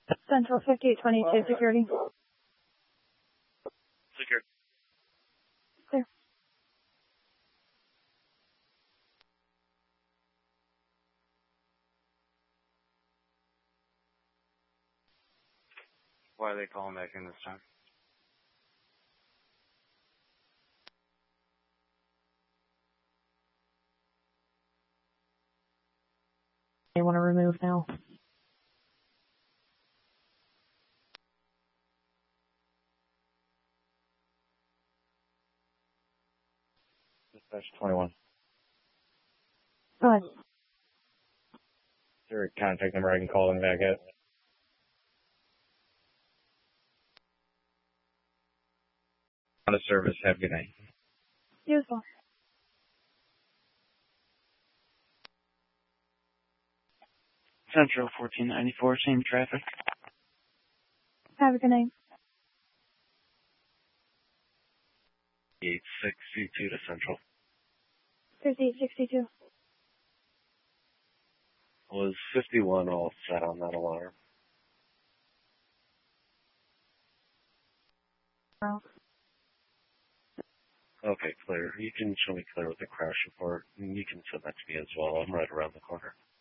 Central 5822 security. Secure. Clear. Why are they calling back in this time? They want to remove now. Dispatch 21. Go ahead. Is there a contact number I can call them back at? On a service. Have a good night. You as well. Central 1494, same traffic. Have a good night. 86C2 to Central. 5862. Was 51 all set on that alarm? Well, Okay, clear. You can show me clear with the crash report, and you can send that to me as well. I'm right around the corner.